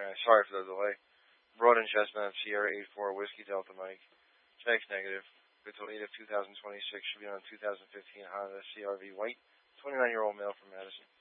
Sorry for the delay. Broad and Chestnut, Sierra 84, Whiskey Delta Mike. Checks negative. Good till 8 of 2026. Should be on 2015 Honda CRV White. 29-year-old male from Madison.